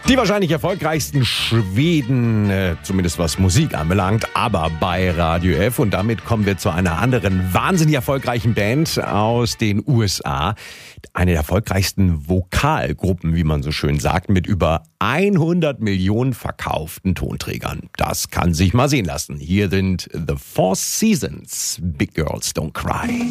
Die wahrscheinlich erfolgreichsten Schweden, zumindest was Musik anbelangt, aber bei Radio F. Und damit kommen wir zu einer anderen wahnsinnig erfolgreichen Band aus den USA. Eine der erfolgreichsten Vokalgruppen, wie man so schön sagt, mit über 100 Millionen verkauften Tonträgern. Das kann sich mal sehen lassen. Hier sind The Four Seasons, Big Girls Don't Cry.